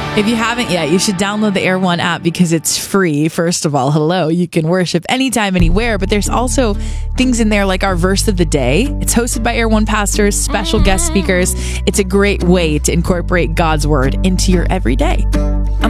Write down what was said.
If you haven't yet, you should download the Air One app because it's free. First of all, hello, you can worship anytime, anywhere, but there's also things in there like our verse of the day. It's hosted by Air One pastors, special guest speakers. It's a great way to incorporate God's word into your everyday.